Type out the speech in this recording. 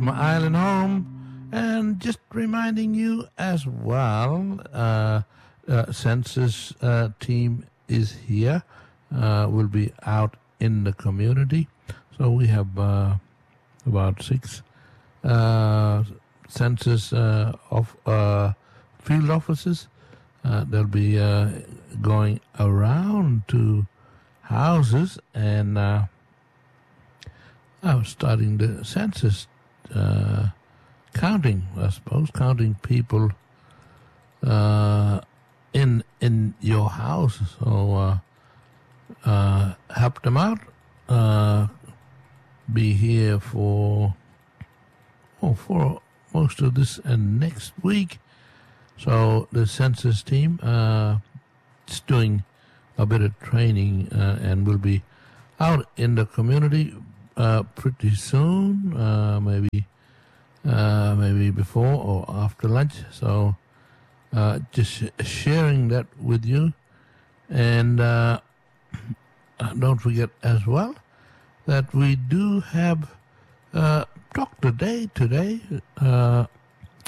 my island home. And just reminding you as well, census team is here. Will be out in the community. So we have about 6 census field officers. They'll be going around to houses and starting the census counting, I suppose, counting people in your house. So help them out. Be here for most of this and next week. So the census team is doing a bit of training and will be out in the community pretty soon, maybe before or after lunch. So just sharing that with you. And don't forget as well that we do have Dr. Day today.